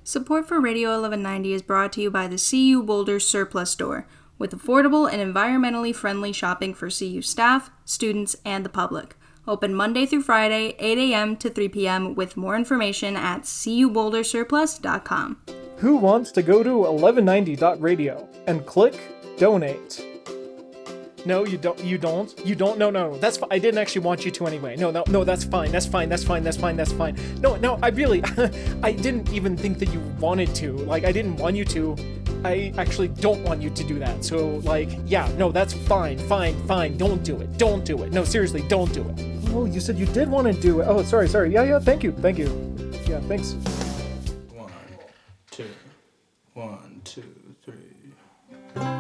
Support for Radio 1190 is brought to you by the CU Boulder Surplus Store, with affordable and environmentally friendly shopping for CU staff, students, and the public. Open Monday through Friday, 8 a.m. to 3 p.m. with more information at cubouldersurplus.com. Who wants to go to 1190.radio and click donate? No, you don't. No. That's fine. I didn't actually want you to anyway. No, that's fine. That's fine. No, I really, I didn't even think that you wanted to. Like, I didn't want you to. I actually don't want you to do that. So, like, yeah, no, that's fine. Don't do it. No, seriously, don't do it. Oh, you said you did want to do it. Oh, sorry. Yeah, thank you. Yeah, thanks. 1, 2, 1, 2.